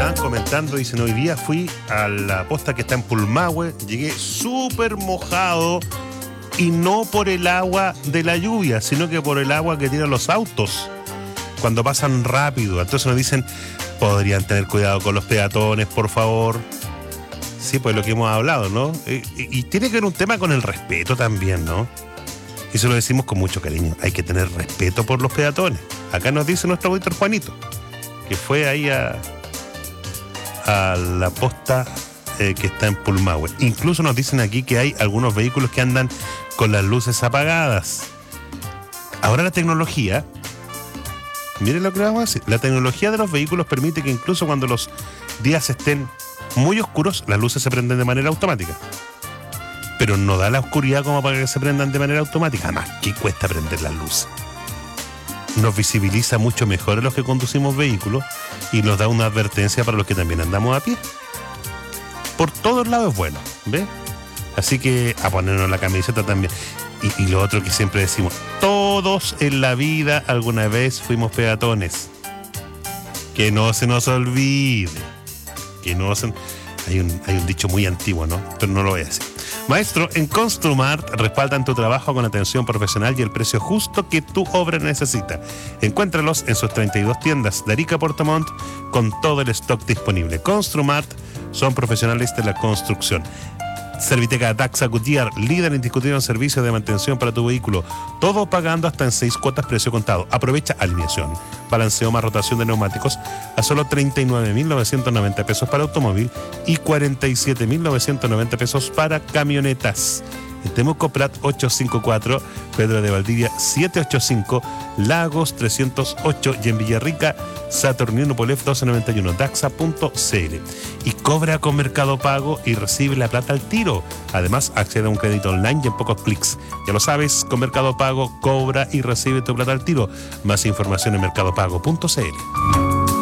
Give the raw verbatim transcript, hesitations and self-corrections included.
estaban comentando, dicen, hoy día fui a la posta que está en Pulmahue, llegué súper mojado y no por el agua de la lluvia, sino que por el agua que tiran los autos cuando pasan rápido. Entonces nos dicen, podrían tener cuidado con los peatones, por favor. Sí, pues lo que hemos hablado, ¿no? Y, y, y tiene que ver un tema con el respeto también, ¿no? Y eso lo decimos con mucho cariño. Hay que tener respeto por los peatones. Acá nos dice nuestro auditor Juanito, que fue ahí a, a la posta eh, que está en Pulmahue. Incluso nos dicen aquí que hay algunos vehículos que andan con las luces apagadas. Ahora la tecnología, miren lo que vamos a decir, la tecnología de los vehículos permite que incluso cuando los días estén muy oscuros, las luces se prenden de manera automática. Pero no da la oscuridad como para que se prendan de manera automática. Además, ¿qué cuesta prender las luces? Nos visibiliza mucho mejor a los que conducimos vehículos y nos da una advertencia para los que también andamos a pie. Por todos lados es bueno, ¿ves? Así que a ponernos la camiseta también. Y, y lo otro que siempre decimos, todos en la vida alguna vez fuimos peatones. Que no se nos olvide. Que no se... Hay un, hay un dicho muy antiguo, ¿no? Pero no lo voy a decir. Maestro, en Construmart respaldan tu trabajo con atención profesional y el precio justo que tu obra necesita. Encuéntralos en sus treinta y dos tiendas de Arica a Puerto Montt con todo el stock disponible. Construmart son profesionales de la construcción. Serviteca Daxa Goodyear, líder indiscutible en servicios de mantención para tu vehículo. Todo pagando hasta en seis cuotas precio contado. Aprovecha alineación, balanceo más rotación de neumáticos a solo treinta y nueve mil novecientos noventa pesos para automóvil y cuarenta y siete mil novecientos noventa pesos para camionetas. En Temuco Prat ochocientos cincuenta y cuatro, Pedro de Valdivia setecientos ochenta y cinco, Lagos trescientos ocho y en Villarrica Saturnino Polef doscientos noventa y uno, daxa punto c l. Y cobra con Mercado Pago y recibe la plata al tiro. Además, accede a un crédito online y en pocos clics. Ya lo sabes, con Mercado Pago cobra y recibe tu plata al tiro. Más información en mercado pago punto c l.